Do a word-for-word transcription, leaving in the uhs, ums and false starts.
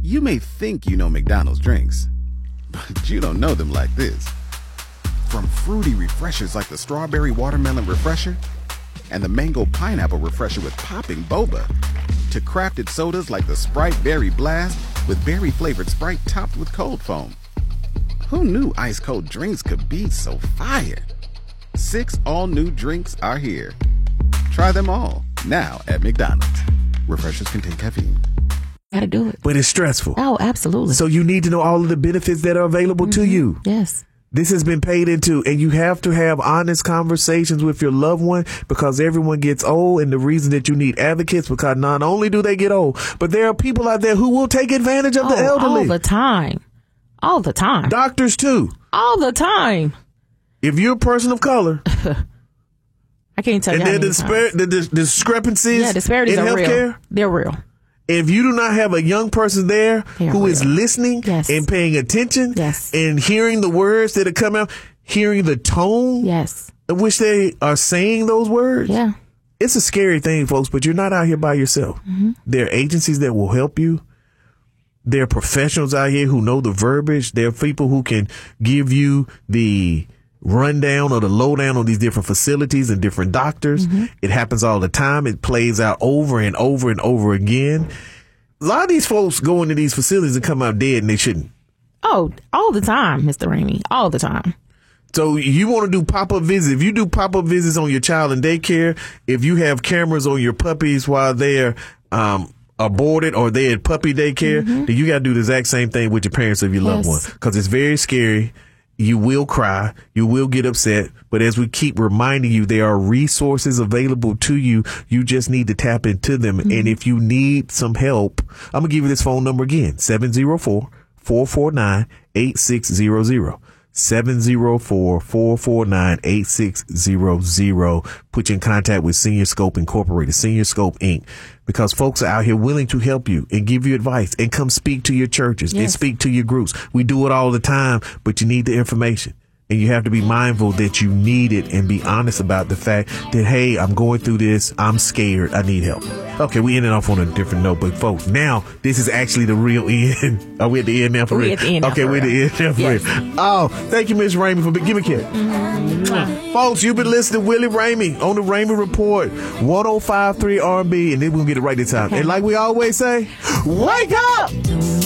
You may think you know McDonald's drinks, but you don't know them like this. From fruity refreshers like the Strawberry Watermelon Refresher and the Mango Pineapple Refresher with popping boba, to crafted sodas like the Sprite Berry Blast with berry-flavored Sprite topped with cold foam. Who knew ice-cold drinks could be so fire? Six all-new drinks are here. Try them all, now at McDonald's. Refreshers contain caffeine. Gotta do it. But it's stressful. Oh, absolutely. So you need to know all of the benefits that are available mm-hmm. to you. Yes. This has been paid into, and you have to have honest conversations with your loved one, because everyone gets old, and the reason that you need advocates, because not only do they get old, but there are people out there who will take advantage of oh, the elderly. All the time. All the time. Doctors too. All the time. If you're a person of color, I can't tell you and how the, many dispar- times. the dis- discrepancies Yeah, disparities in are healthcare, real. They're real. if you do not have a young person there They are who real. is listening Yes. and paying attention Yes. and hearing the words that are coming out, hearing the tone Yes. in which they are saying those words, Yeah. it's a scary thing, folks, but you're not out here by yourself. Mm-hmm. There are agencies that will help you. There are professionals out here who know the verbiage. There are people who can give you the rundown or the lowdown on these different facilities and different doctors. Mm-hmm. It happens all the time. It plays out over and over and over again. A lot of these folks go into these facilities and come out dead, and they shouldn't. Oh, all the time, Mister Ramey. All the time. So you want to do pop-up visits. If you do pop-up visits on your child in daycare, if you have cameras on your puppies while they're um, aborted or they're at puppy daycare, Mm-hmm. then you got to do the exact same thing with your parents of your loved Yes. one, because it's very scary. You will cry. You will get upset. But as we keep reminding you, there are resources available to you. You just need to tap into them. Mm-hmm. And if you need some help, I'm going to give you this phone number again, seven oh four, four four nine, eight six zero zero. seven oh four, four four nine, eight six zero zero. Put you in contact with Senior Scope Incorporated, Senior Scope Incorporated, because folks are out here willing to help you and give you advice and come speak to your churches and Yes. speak to your groups. We do it all the time, but you need the information. And you have to be mindful that you need it and be honest about the fact that, hey, I'm going through this. I'm scared. I need help. Okay, we ended off on a different note, but folks, now this is actually the real end. Are we at the end now for We real? at the end now Okay, for we're at the real. end now for Yes. real. Oh, thank you, Miss Ramey, for being. Give me a kiss. Mm-hmm. Folks, you've been listening to Willie Ramey on the Ramey Report, one oh five point three R and B, and then we'll get it right this time. Okay. And like we always say, wake up!